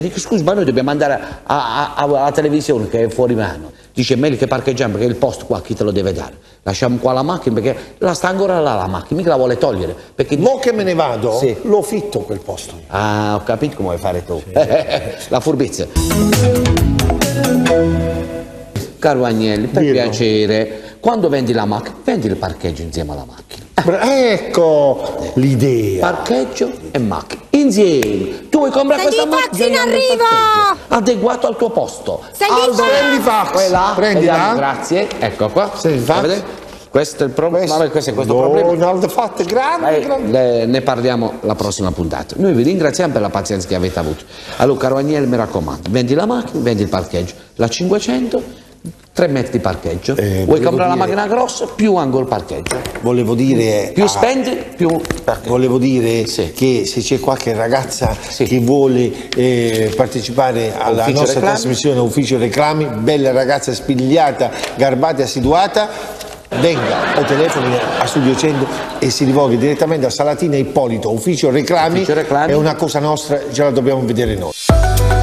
Dico, scusi, ma noi dobbiamo andare alla televisione che è fuori mano. Dice, è meglio che parcheggiamo perché il posto qua chi te lo deve dare? Lasciamo qua la macchina perché la sta ancora là la macchina, mica la vuole togliere. Perché... Mo che me ne vado, sì, lo fitto quel posto. Ah, ho capito come vuoi fare tu. Sì. La furbizia. Caro Agnelli, per piacere, quando vendi la macchina, vendi il parcheggio insieme alla macchina. Ecco l'idea. Parcheggio e macchina insieme. Tu vuoi comprare questa macchina? In arrivo! Adeguato al tuo posto. Prendi fax. Prendila. Grazie. Ecco qua. Questo è il problema. Questo problema. Ronaldo fatto grande. Ne parliamo la prossima puntata. Noi vi ringraziamo per la pazienza che avete avuto. Allora, caro Agnelli, mi raccomando, vendi la macchina, vendi il parcheggio. La 500, 3 metri di parcheggio. Vuoi comprare la macchina grossa, più anche il parcheggio. Volevo dire... Più spendi, più parcheggio. Volevo dire che se c'è qualche ragazza che vuole partecipare alla nostra trasmissione Ufficio Reclami, bella ragazza spigliata, garbata e assiduata, venga o telefoni a Studio 100 e si rivolga direttamente a Salatina Ippolito, Ufficio Reclami. È una cosa nostra, ce la dobbiamo vedere noi.